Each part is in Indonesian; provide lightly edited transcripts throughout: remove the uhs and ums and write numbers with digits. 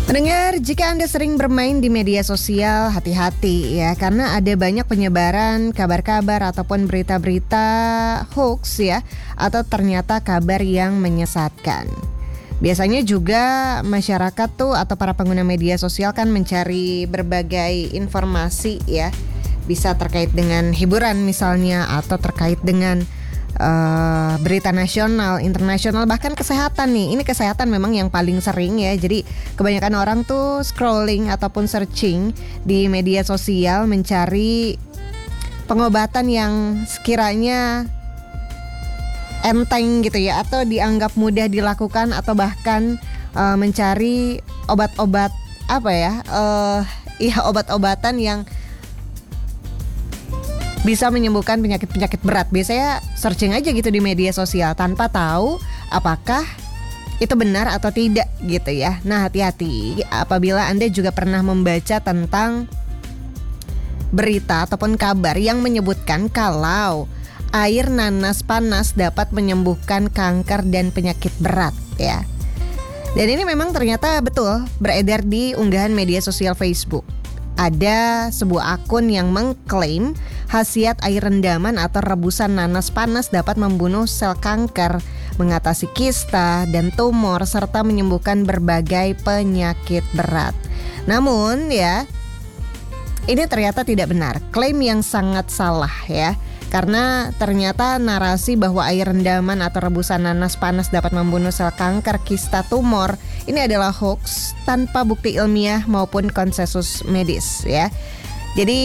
Pendengar, jika Anda sering bermain di media sosial, hati-hati ya, karena ada banyak penyebaran kabar-kabar ataupun berita-berita hoax ya, atau ternyata kabar yang menyesatkan. Biasanya juga masyarakat tuh atau para pengguna media sosial kan mencari berbagai informasi ya, bisa terkait dengan hiburan misalnya, atau terkait dengan berita nasional, internasional, bahkan kesehatan nih. Ini kesehatan memang yang paling sering ya. Jadi kebanyakan orang tuh scrolling ataupun searching di media sosial mencari pengobatan yang sekiranya enteng gitu ya, atau dianggap mudah dilakukan, atau bahkan mencari obat-obat obat-obatan yang bisa menyembuhkan penyakit-penyakit berat. Biasanya searching aja gitu di media sosial tanpa tahu apakah itu benar atau tidak gitu ya. Nah, hati-hati apabila Anda juga pernah membaca tentang berita ataupun kabar yang menyebutkan kalau air nanas panas dapat menyembuhkan kanker dan penyakit berat ya. Dan ini memang ternyata betul beredar di unggahan media sosial Facebook. Ada sebuah akun yang mengklaim khasiat air rendaman atau rebusan nanas panas dapat membunuh sel kanker, mengatasi kista dan tumor, serta menyembuhkan berbagai penyakit berat. Namun ya, ini ternyata tidak benar. Klaim yang sangat salah ya. Karena ternyata narasi bahwa air rendaman atau rebusan nanas panas dapat membunuh sel kanker, kista, tumor ini adalah hoax tanpa bukti ilmiah maupun konsensus medis ya. Jadi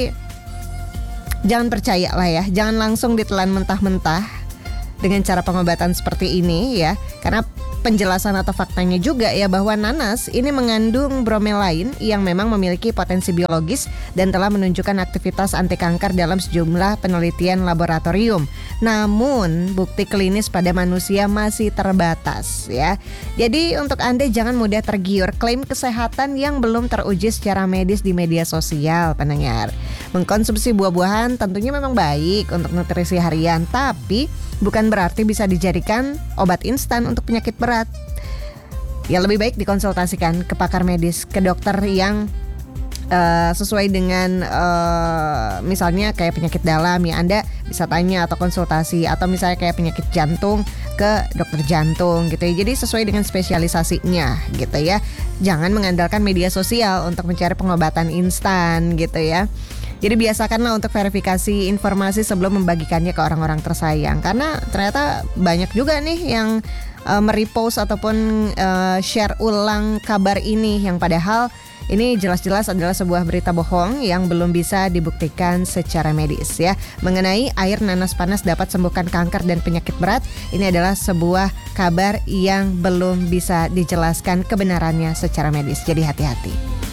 jangan percaya lah ya, jangan langsung ditelan mentah-mentah dengan cara pengobatan seperti ini ya. Karena penjelasan atau faktanya juga ya bahwa nanas ini mengandung bromelain yang memang memiliki potensi biologis dan telah menunjukkan aktivitas anti kanker dalam sejumlah penelitian laboratorium. Namun bukti klinis pada manusia masih terbatas ya. Jadi untuk Anda jangan mudah tergiur klaim kesehatan yang belum teruji secara medis di media sosial, pendengar. Mengkonsumsi buah-buahan tentunya memang baik untuk nutrisi harian, tapi bukan berarti bisa dijadikan obat instan untuk penyakit berat. Ya lebih baik dikonsultasikan ke pakar medis, ke dokter yang sesuai dengan misalnya kayak penyakit dalam ya, Anda bisa tanya atau konsultasi, atau misalnya kayak penyakit jantung ke dokter jantung gitu ya. Jadi sesuai dengan spesialisasinya gitu ya. Jangan mengandalkan media sosial untuk mencari pengobatan instan gitu ya. Jadi biasakanlah untuk verifikasi informasi sebelum membagikannya ke orang-orang tersayang. Karena ternyata banyak juga nih yang merepost ataupun share ulang kabar ini, yang padahal ini jelas-jelas adalah sebuah berita bohong yang belum bisa dibuktikan secara medis ya. Mengenai air nanas panas dapat sembuhkan kanker dan penyakit berat, ini adalah sebuah kabar yang belum bisa dijelaskan kebenarannya secara medis. Jadi hati-hati.